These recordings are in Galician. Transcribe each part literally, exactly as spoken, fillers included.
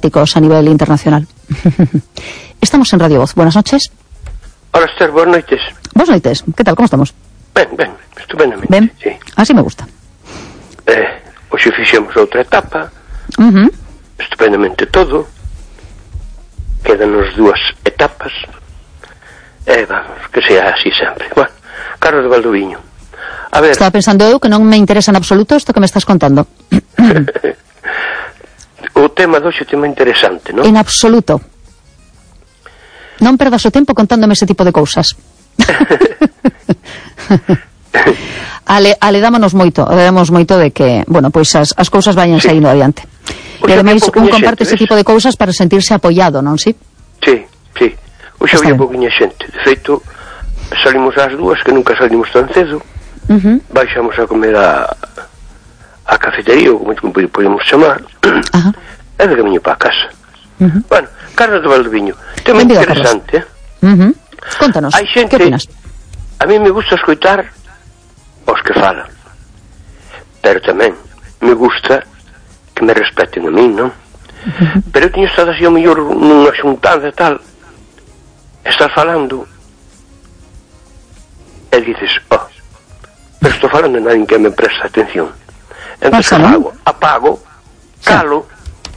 emblemáticos a nivel internacional. Estamos en Radio Voz. Buenas noches. Hola, Esther, buenas noites. Buenas noites. ¿Qué tal? ¿Cómo estamos? Ben, ben, estupendamente. Ben? Sí. Así me gusta. Eh, hoxe fixemos outra etapa. Uh-huh. Estupendamente todo. Quedanos dúas etapas. Eh, vamos, que sea así sempre. Bueno, Carlos de Valdoviño. A ver... Estaba pensando eu que non me interesa en absoluto isto que me estás contando. O tema de hoxe é tema interesante, non? En absoluto. Non perdas o tempo contándome ese tipo de cousas. ale, ale dámonos moito, dámonos moito de que, bueno, pois as, as cousas vayan sí. saindo adiante. E ademais un comparte ese tipo de cousas para sentirse apoiado, non, si? Sí, sí. Hoxe había pouquinha xente. De feito, salimos ás dúas, que nunca salimos tan cedo. Uh-huh. Baixamos a comer a a cafetería, ou como podemos chamar. Uh-huh. E de camiño para a casa. Uh-huh. Bueno, Carlos de Valdoviño, tema Bendiga, interesante, eh? Uh-huh. Contanos, xente, que opinas? A mí me gusta escoitar os que falan, pero tamén me gusta que me respeten a mí, non? Uh-huh. Pero eu tiño estado así ao mellor nunha xuntanza e tal, estás falando e dices, oh, pero estou falando e nadie que me presta atención. Entón que fago, apago, calo,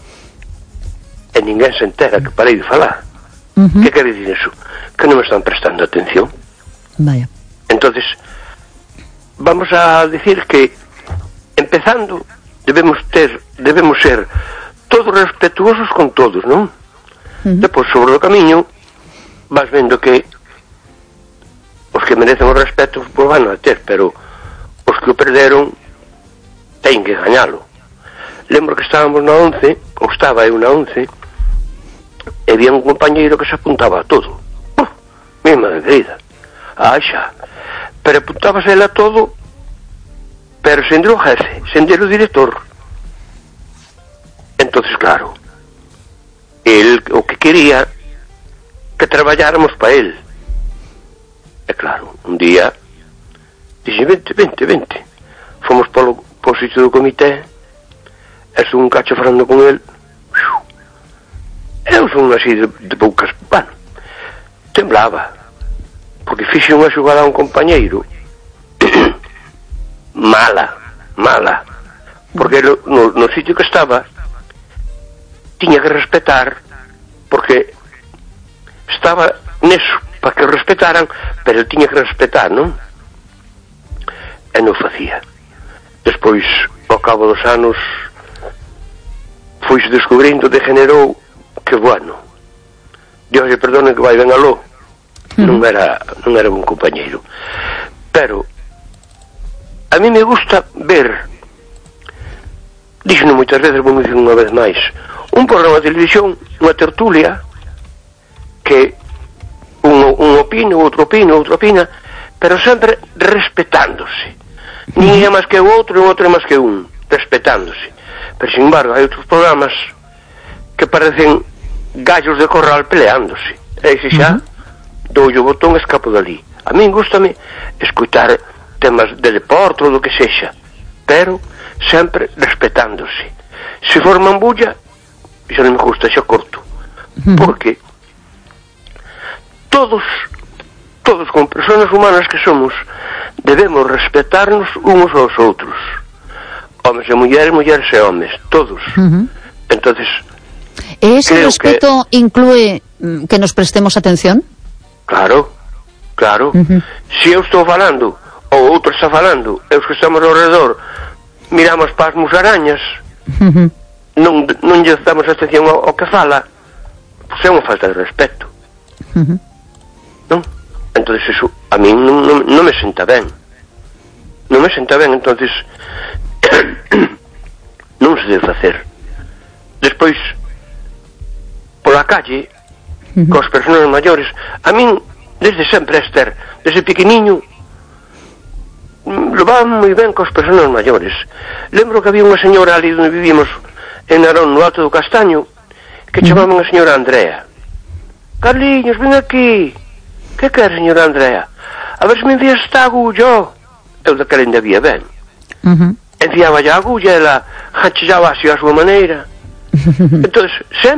e ninguén se entera que parei de falar. Uh-huh. Que quere dicir eso? Que non me están prestando atención. Vaya. Entonces, vamos a decir que, empezando, debemos ter, debemos ser todos respetuosos con todos, non? Uh-huh. Depois, sobre o camiño, vas vendo que os que merecen o respeto, pois van a ter, pero os que o perderon ten que gañalo. Lembro que estábamos na once, ou estaba eu na once, e había un compañeiro que se apuntaba a todo. Oh, mi madre querida. Ah, xa. Pero apuntábase ele a todo, pero sen dir o jefe, sen dir o director. Entonces, claro, el o que quería que traballáramos para el. E claro, un día dixe, vente, vente, vente. Fomos polo, polo sitio do comité, e estuve un cacho falando con el. Eu son así de, de poucas, bueno, temblaba, porque fixe unha xogada a un compañeiro mala, mala, porque no, no, no sitio que estaba tiña que respetar, porque estaba neso para que o respetaran, pero el tiña que respetar, non? E non facía. Despois, ao cabo dos anos, foise descubrindo, degenerou, que bueno, Dios lle perdone que vai ben aló. Uh-huh. non era non era un compañeiro, pero a mí me gusta ver, dixo moitas veces, vou dicir unha vez máis, un programa de televisión, unha tertulia, que un, un opina, outro opina, outro opina, pero sempre respetándose. Uh-huh. Ninguén é máis que o outro, e o outro é máis que un, respetándose. Pero, sin embargo, hai outros programas que parecen gallos de corral peleándose. E se xa, uh-huh. doulle o botón e escapo dali. A min gustame escutar temas de deporte ou do que sexa, pero sempre respetándose. Se for mambulla, xa non me gusta, xa corto. Uh-huh. Porque todos, todos como personas humanas que somos, debemos respetarnos uns aos outros. Homes e mulleres, mulleres e homes, todos. Uh-huh. Entonces, ¿e ese respeto que... inclúe que nos prestemos atención? Claro, claro. Uh-huh. Se eu estou falando, ou outro está falando, e os que estamos ao redor miramos para as musarañas, uh-huh. non, non lle damos atención ao, ao que fala, pois é unha falta de respeto. Uh-huh. Non? Entonces eso a mí non, non, non me senta ben. Non me senta ben, entonces non se debe facer. Despois, pola calle, uh-huh. cos personas maiores, a min, desde sempre, Esther, desde pequeniño, levaban moi ben cos personas maiores. Lembro que había unha señora ali onde vivíamos, en Narón, no Alto do Castaño, que uh-huh. chamaban a señora Andrea. Carliños, ven aquí. Que quer, señora Andrea? A ver se me envías esta agulla. Eu daquela ainda vía ben. Uh-huh. Enviaba a agulla, ela hachillaba así a súa maneira. Entón, sempre